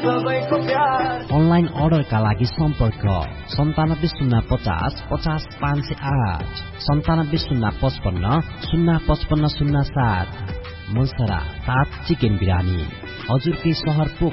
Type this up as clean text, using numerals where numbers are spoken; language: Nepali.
अनलाइन अर्डरका लागि सम्पर्क 9705050508 970555055507। मुलसरा 7 चिकन बिरानी हजुरकै सहर